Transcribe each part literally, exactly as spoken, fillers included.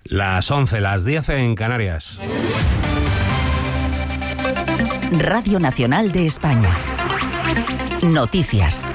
Las once, las diez en Canarias. Radio Nacional de España. Noticias.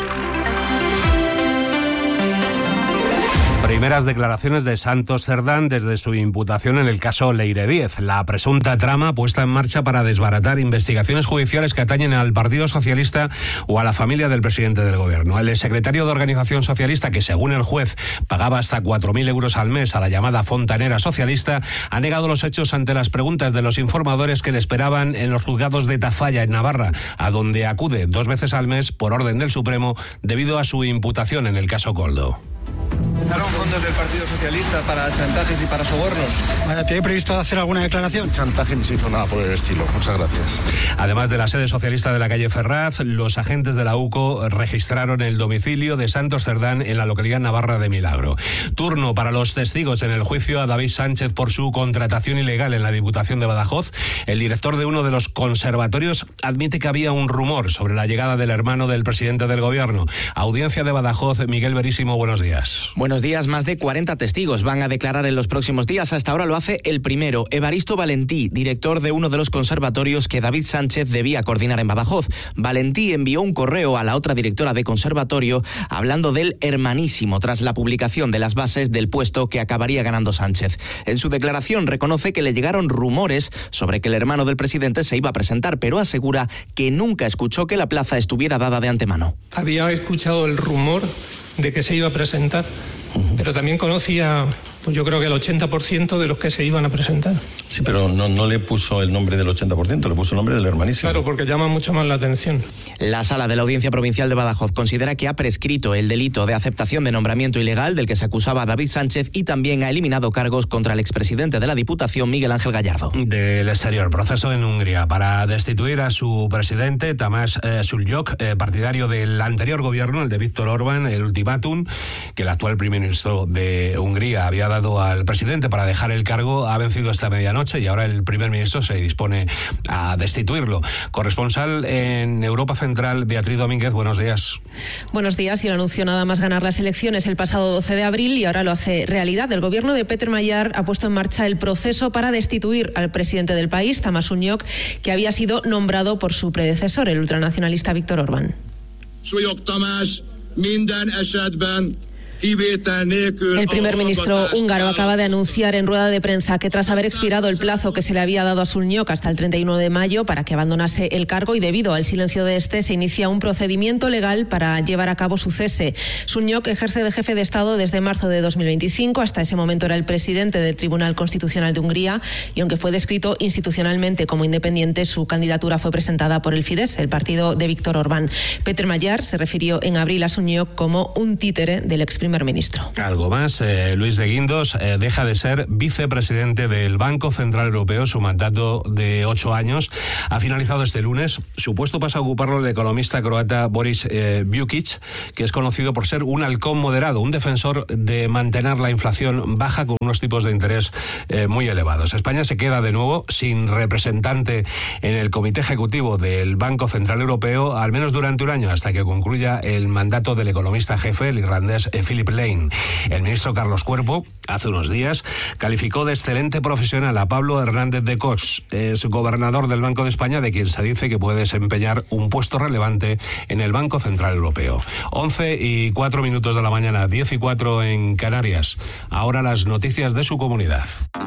Primeras declaraciones de Santos Cerdán desde su imputación en el caso Leire Díez, la presunta trama puesta en marcha para desbaratar investigaciones judiciales que atañen al Partido Socialista o a la familia del presidente del Gobierno. El secretario de Organización Socialista, que según el juez pagaba hasta cuatro mil euros al mes a la llamada fontanera socialista, ha negado los hechos ante las preguntas de los informadores que le esperaban en los juzgados de Tafalla, en Navarra, a donde acude dos veces al mes por orden del Supremo debido a su imputación en el caso Koldo. ¿Usaron fondos del Partido Socialista para chantajes y para sobornos? ¿Tiene previsto hacer alguna declaración? Chantaje ni se hizo nada por el estilo. Muchas gracias. Además de la sede socialista de la calle Ferraz, los agentes de la U C O registraron el domicilio de Santos Cerdán en la localidad navarra de Milagro. Turno para los testigos en el juicio a David Sánchez por su contratación ilegal en la Diputación de Badajoz. El director de uno de los conservatorios admite que había un rumor sobre la llegada del hermano del presidente del Gobierno. Audiencia de Badajoz, Miguel Verísimo, buenos días. Buenos días. Más de cuarenta testigos van a declarar en los próximos días. Hasta ahora lo hace el primero, Evaristo Valentí, director de uno de los conservatorios que David Sánchez debía coordinar en Badajoz. Valentí envió un correo a la otra directora de conservatorio hablando del hermanísimo tras la publicación de las bases del puesto que acabaría ganando Sánchez. En su declaración reconoce que le llegaron rumores sobre que el hermano del presidente se iba a presentar, pero asegura que nunca escuchó que la plaza estuviera dada de antemano. Había escuchado el rumor de que se iba a presentar, pero también conocía, pues yo creo que el ochenta por ciento de los que se iban a presentar. Sí, pero no, no le puso el nombre del ochenta por ciento, le puso el nombre del hermanísimo. Claro, porque llama mucho más la atención. La Sala de la Audiencia Provincial de Badajoz considera que ha prescrito el delito de aceptación de nombramiento ilegal del que se acusaba a David Sánchez y también ha eliminado cargos contra el expresidente de la Diputación, Miguel Ángel Gallardo. Del exterior, proceso en Hungría para destituir a su presidente, Tamás eh, Sulyok, eh, partidario del anterior gobierno, el de Víktor Orbán. El ultimátum que el actual primer ministro de Hungría había dado al presidente para dejar el cargo ha vencido esta medianoche y ahora el primer ministro se dispone a destituirlo. Corresponsal en Europa Central, Beatriz Domínguez, buenos días. Buenos días. Y lo anunció nada más ganar las elecciones el pasado doce de abril y ahora lo hace realidad. El gobierno de Peter Magyar ha puesto en marcha el proceso para destituir al presidente del país, Tamás Sulyok, que había sido nombrado por su predecesor, el ultranacionalista Víktor Orbán. Sulyok Tamás minden esetben El primer ministro húngaro acaba de anunciar en rueda de prensa que tras haber expirado el plazo que se le había dado a Sulyok hasta el treinta y uno de mayo para que abandonase el cargo y debido al silencio de este se inicia un procedimiento legal para llevar a cabo su cese. Sulyok ejerce de jefe de Estado desde marzo de dos mil veinticinco. Hasta ese momento era el presidente del Tribunal Constitucional de Hungría y aunque fue descrito institucionalmente como independiente, su candidatura fue presentada por el Fidesz, el partido de Víktor Orbán. Peter Magyar se refirió en abril a Sulyok como un títere del ex primer ministro. Algo más, eh, Luis de Guindos eh, deja de ser vicepresidente del Banco Central Europeo. Su mandato de ocho años ha finalizado este lunes. Su puesto pasa a ocuparlo el economista croata Boris eh, Vujčić, que es conocido por ser un halcón moderado, un defensor de mantener la inflación baja con unos tipos de interés eh, muy elevados. España se queda de nuevo sin representante en el Comité Ejecutivo del Banco Central Europeo, al menos durante un año, hasta que concluya el mandato del economista jefe, el irlandés Philip Lane. El ministro Carlos Cuerpo, hace unos días, calificó de excelente profesional a Pablo Hernández de Cos, es gobernador del Banco de España, de quien se dice que puede desempeñar un puesto relevante en el Banco Central Europeo. once y cuatro minutos de la mañana, diez y cuatro en Canarias. Ahora las noticias de su comunidad.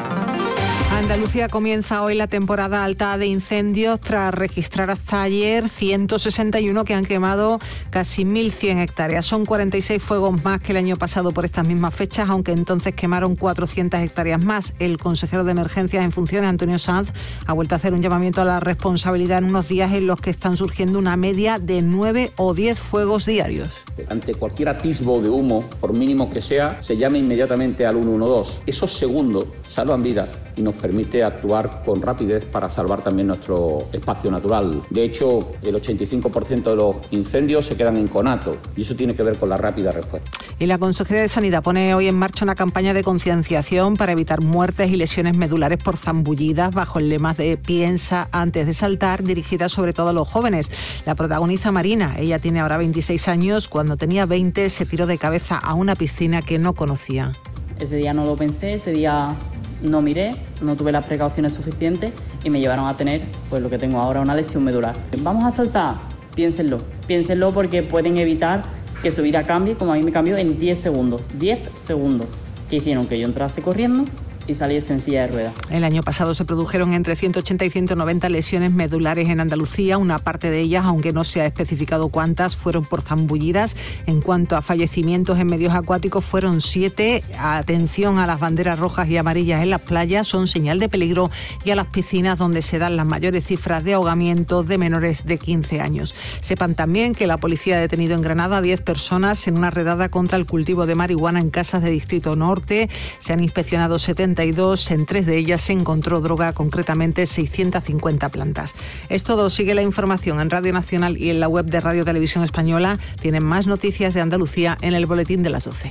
Andalucía comienza hoy la temporada alta de incendios tras registrar hasta ayer ciento sesenta y uno que han quemado casi mil cien hectáreas. Son cuarenta y seis fuegos más que el año pasado por estas mismas fechas, aunque entonces quemaron cuatrocientas hectáreas más. El consejero de Emergencias en funciones, Antonio Sanz, ha vuelto a hacer un llamamiento a la responsabilidad en unos días en los que están surgiendo una media de nueve o diez fuegos diarios. Ante cualquier atisbo de humo, por mínimo que sea, se llama inmediatamente al uno uno dos. Esos segundos salvan vidas y nos permite actuar con rapidez para salvar también nuestro espacio natural. De hecho, el ochenta y cinco por ciento de los incendios se quedan en conato y eso tiene que ver con la rápida respuesta. Y la Consejería de Sanidad pone hoy en marcha una campaña de concienciación para evitar muertes y lesiones medulares por zambullidas bajo el lema de Piensa antes de saltar, dirigida sobre todo a los jóvenes. La protagoniza Marina. Ella tiene ahora veintiséis años. Cuando tenía veinte se tiró de cabeza a una piscina que no conocía. Ese día no lo pensé, ese día no miré, no tuve las precauciones suficientes y me llevaron a tener pues lo que tengo ahora, una lesión medular. ¿Vamos a saltar? Piénsenlo, piénsenlo porque pueden evitar que su vida cambie como a mí me cambió en diez segundos. diez segundos que hicieron que yo entrase corriendo y saliese en silla de ruedas. El año pasado se produjeron entre ciento ochenta y ciento noventa lesiones medulares en Andalucía. Una parte de ellas, aunque no se ha especificado cuántas, fueron por zambullidas. En cuanto a fallecimientos en medios acuáticos, fueron siete. Atención a las banderas rojas y amarillas en las playas, son señal de peligro, y a las piscinas, donde se dan las mayores cifras de ahogamientos de menores de quince años. Sepan también que la policía ha detenido en Granada a diez personas en una redada contra el cultivo de marihuana en casas de Distrito Norte. Se han inspeccionado setenta y dos, en tres de ellas se encontró droga, concretamente seiscientas cincuenta plantas. Es todo, sigue la información en Radio Nacional y en la web de Radio Televisión Española. Tienen más noticias de Andalucía en el boletín de las doce.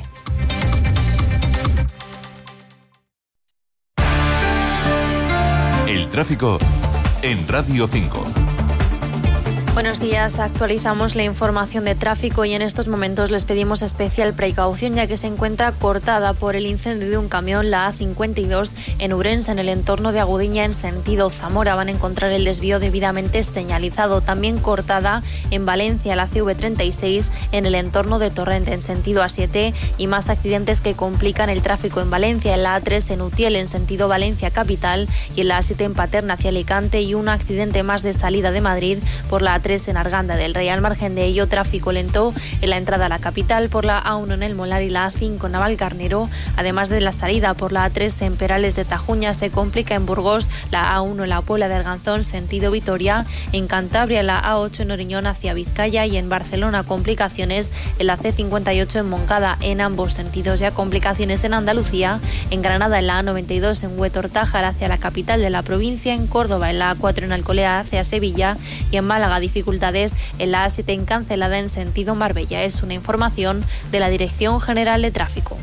El tráfico en Radio cinco. Buenos días, actualizamos la información de tráfico y en estos momentos les pedimos especial precaución ya que se encuentra cortada por el incendio de un camión, la A cincuenta y dos, en Ourense, en el entorno de Agudiña en sentido Zamora. Van a encontrar el desvío debidamente señalizado. También cortada en Valencia, la C V treinta y seis, en el entorno de Torrente en sentido A siete, y más accidentes que complican el tráfico en Valencia, en la A tres en Utiel en sentido Valencia capital y en la A siete en Paterna hacia Alicante, y un accidente más de salida de Madrid por la A tres en Arganda del Rey. Al margen de ello, tráfico lento en la entrada a la capital por la A uno en El Molar y la A cinco en Navalcarnero, además de la salida por la A tres en Perales de Tajuña. Se complica en Burgos la A uno en la Puebla de Arganzón sentido Vitoria, en Cantabria la A ocho en Oriñón hacia Vizcaya, y en Barcelona complicaciones en la C cincuenta y ocho en Moncada en ambos sentidos. Ya complicaciones en Andalucía, en Granada en la A noventa y dos en Huetortájar hacia la capital de la provincia, en Córdoba en la A cuatro en Alcolea hacia Sevilla, y en Málaga dificultades en la A siete en Cancelada en sentido Marbella. Es una información de la Dirección General de Tráfico.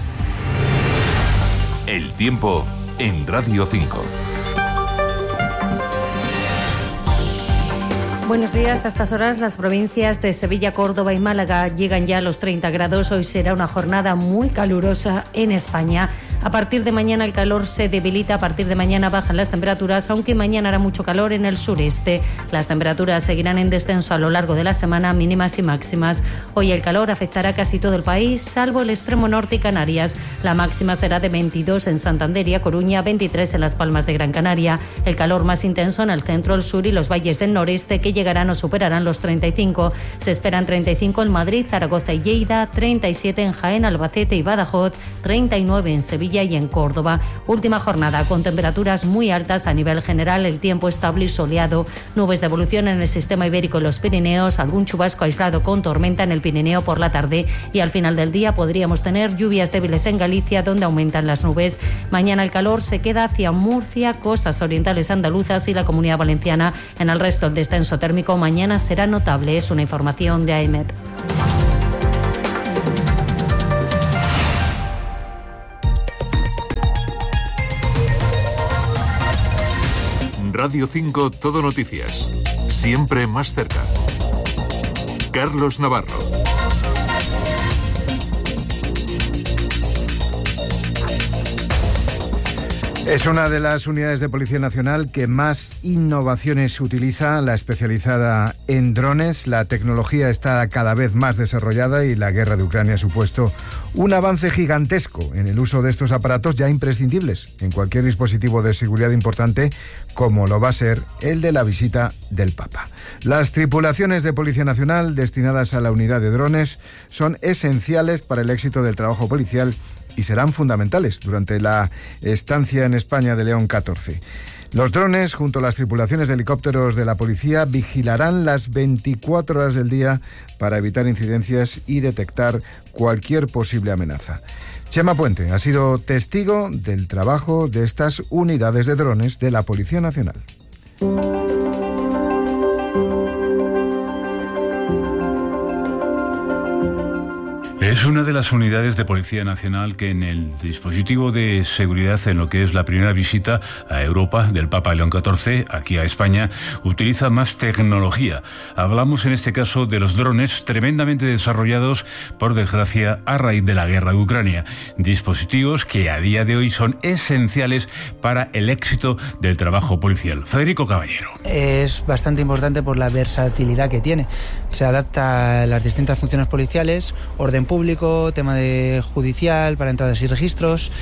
El tiempo en Radio cinco. Buenos días. A estas horas las provincias de Sevilla, Córdoba y Málaga llegan ya a los treinta grados. Hoy será una jornada muy calurosa en España. A partir de mañana el calor se debilita, a partir de mañana bajan las temperaturas, aunque mañana hará mucho calor en el sureste. Las temperaturas seguirán en descenso a lo largo de la semana, mínimas y máximas. Hoy el calor afectará casi todo el país, salvo el extremo norte y Canarias. La máxima será de veintidós en Santander y A Coruña, veintitrés en Las Palmas de Gran Canaria. El calor más intenso en el centro, el sur y los valles del noreste, que llegarán o superarán los treinta y cinco. Se esperan treinta y cinco en Madrid, Zaragoza y Lleida, treinta y siete en Jaén, Albacete y Badajoz, treinta y nueve en Sevilla y en Córdoba. Última jornada con temperaturas muy altas a nivel general, el tiempo estable y soleado, nubes de evolución en el sistema ibérico y los Pirineos, algún chubasco aislado con tormenta en el Pirineo por la tarde, y al final del día podríamos tener lluvias débiles en Galicia, donde aumentan las nubes. Mañana el calor se queda hacia Murcia, costas orientales andaluzas y la Comunidad Valenciana. En el resto el descenso térmico mañana será notable. Es una información de A E M E T. Radio cinco Todo Noticias. Siempre más cerca. Carlos Navarro. Es una de las unidades de Policía Nacional que más innovaciones utiliza, la especializada en drones. La tecnología está cada vez más desarrollada y la guerra de Ucrania ha supuesto un avance gigantesco en el uso de estos aparatos ya imprescindibles en cualquier dispositivo de seguridad importante, como lo va a ser el de la visita del Papa. Las tripulaciones de Policía Nacional destinadas a la unidad de drones son esenciales para el éxito del trabajo policial y serán fundamentales durante la estancia en España de León catorce. Los drones, junto a las tripulaciones de helicópteros de la policía, vigilarán las veinticuatro horas del día para evitar incidencias y detectar cualquier posible amenaza. Chema Puente ha sido testigo del trabajo de estas unidades de drones de la Policía Nacional. Es Es una de las unidades de Policía Nacional que en el dispositivo de seguridad en lo que es la primera visita a Europa del Papa León catorce, aquí a España, utiliza más tecnología. Hablamos en este caso de los drones tremendamente desarrollados, por desgracia, a raíz de la guerra de Ucrania. Dispositivos que a día de hoy son esenciales para el éxito del trabajo policial. Federico Caballero. Es bastante importante por la versatilidad que tiene. Se adapta a las distintas funciones policiales, orden público, tema de judicial, para entradas y registros.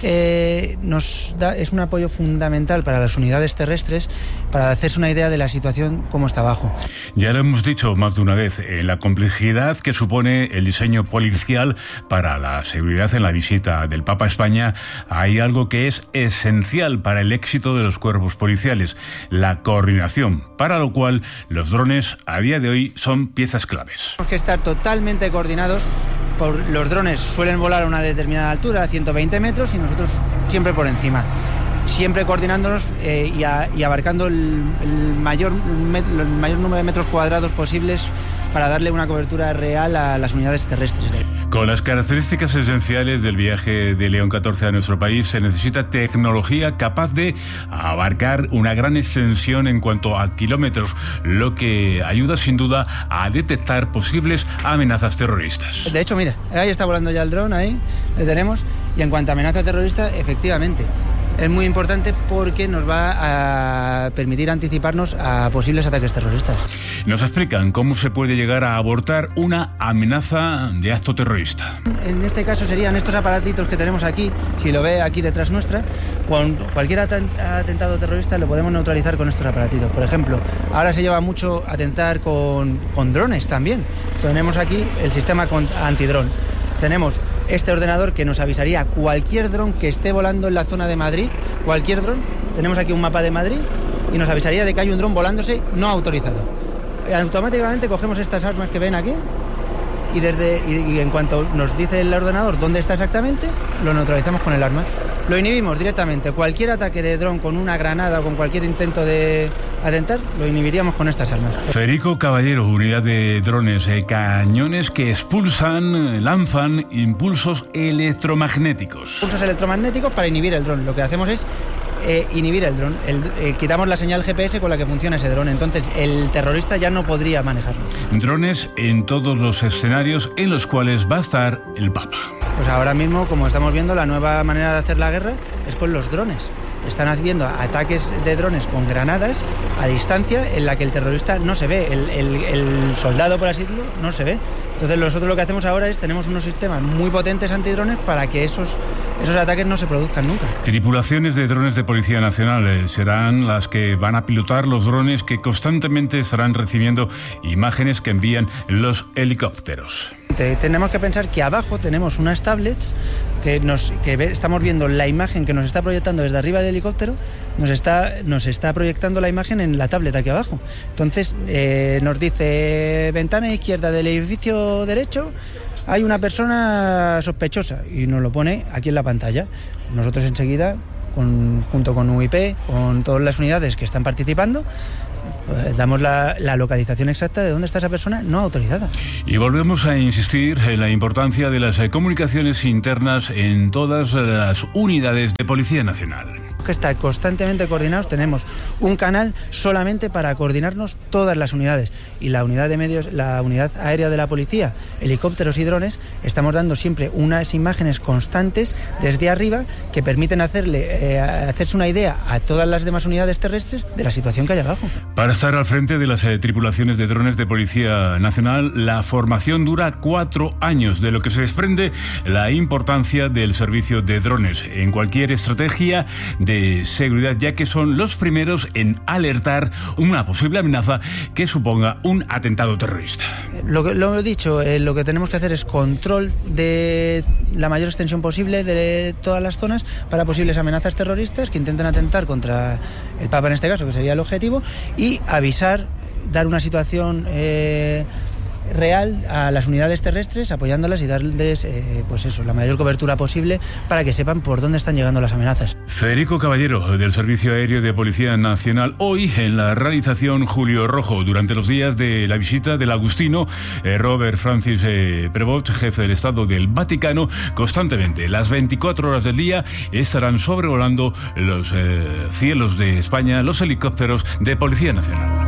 Eh, nos da, es un apoyo fundamental para las unidades terrestres para hacerse una idea de la situación como está abajo. Ya lo hemos dicho más de una vez, eh, la complejidad que supone el diseño policial para la seguridad en la visita del Papa a España. Hay algo que es esencial para el éxito de los cuerpos policiales, la coordinación, para lo cual los drones a día de hoy son piezas claves. Tenemos que estar totalmente coordinados. Por, los drones suelen volar a una determinada altura, a ciento veinte metros, y nosotros siempre por encima. Siempre coordinándonos eh, y, a, y abarcando el, el, mayor, el mayor número de metros cuadrados posibles para darle una cobertura real a las unidades terrestres. Con las características esenciales del viaje de León catorce a nuestro país, se necesita tecnología capaz de abarcar una gran extensión en cuanto a kilómetros, lo que ayuda sin duda a detectar posibles amenazas terroristas. De hecho, mira, ahí está volando ya el dron, ahí le tenemos, y en cuanto a amenaza terrorista, efectivamente, es muy importante porque nos va a permitir anticiparnos a posibles ataques terroristas. Nos explican cómo se puede llegar a abortar una amenaza de acto terrorista. En este caso serían estos aparatitos que tenemos aquí, si lo ve aquí detrás nuestra, con cualquier atentado terrorista lo podemos neutralizar con estos aparatitos. Por ejemplo, ahora se lleva mucho atentar con, con drones también. Tenemos aquí el sistema antidrón. Tenemos este ordenador que nos avisaría cualquier dron que esté volando en la zona de Madrid, cualquier dron. Tenemos aquí un mapa de Madrid y nos avisaría de que hay un dron volándose no autorizado. Automáticamente cogemos estas armas que ven aquí y, desde, y, y en cuanto nos dice el ordenador dónde está exactamente, lo neutralizamos con el arma. Lo inhibimos directamente. Cualquier ataque de dron con una granada o con cualquier intento de atentar, lo inhibiríamos con estas armas. Federico Caballero, unidad de drones, eh, cañones que expulsan, lanzan impulsos electromagnéticos. Impulsos electromagnéticos para inhibir el dron. Lo que hacemos es eh, inhibir el dron. El, eh, quitamos la señal G P S con la que funciona ese dron. Entonces el terrorista ya no podría manejarlo. Drones en todos los escenarios en los cuales va a estar el Papa. Pues ahora mismo, como estamos viendo, la nueva manera de hacer la guerra es con los drones. Están haciendo ataques de drones con granadas a distancia en la que el terrorista no se ve, el, el, el soldado, por así decirlo, no se ve. Entonces nosotros lo que hacemos ahora es, tenemos unos sistemas muy potentes antidrones para que esos, esos ataques no se produzcan nunca. Tripulaciones de drones de Policía Nacional eh, serán las que van a pilotar los drones que constantemente estarán recibiendo imágenes que envían los helicópteros. Tenemos que pensar que abajo tenemos unas tablets que, nos, que ve, estamos viendo la imagen que nos está proyectando desde arriba del helicóptero, nos está, nos está proyectando la imagen en la tablet aquí abajo. Entonces eh, nos dice, ventana izquierda del edificio derecho, hay una persona sospechosa, y nos lo pone aquí en la pantalla. Nosotros enseguida, con, junto con U I P, con todas las unidades que están participando, pues damos la, la localización exacta de dónde está esa persona no autorizada. Y volvemos a insistir en la importancia de las comunicaciones internas en todas las unidades de Policía Nacional. Que estar constantemente coordinados. Tenemos un canal solamente para coordinarnos todas las unidades, y la unidad de medios, la unidad aérea de la policía, helicópteros y drones, estamos dando siempre unas imágenes constantes desde arriba que permiten hacerle eh, hacerse una idea a todas las demás unidades terrestres de la situación que hay abajo. Para estar al frente de las eh, tripulaciones de drones de Policía Nacional, la formación dura cuatro años, de lo que se desprende la importancia del servicio de drones en cualquier estrategia de de seguridad, ya que son los primeros en alertar una posible amenaza que suponga un atentado terrorista. Lo que lo he dicho, eh, lo que tenemos que hacer es control de la mayor extensión posible de todas las zonas para posibles amenazas terroristas que intenten atentar contra el Papa en este caso, que sería el objetivo, y avisar, dar una situación eh, real a las unidades terrestres, apoyándolas y darles eh, pues eso, la mayor cobertura posible para que sepan por dónde están llegando las amenazas. Federico Caballero, del Servicio Aéreo de Policía Nacional, hoy en la realización Julio Rojo, durante los días de la visita del agustino eh, Robert Francis eh, Prevost, jefe del Estado del Vaticano. Constantemente, las veinticuatro horas del día, estarán sobrevolando los eh, cielos de España los helicópteros de Policía Nacional.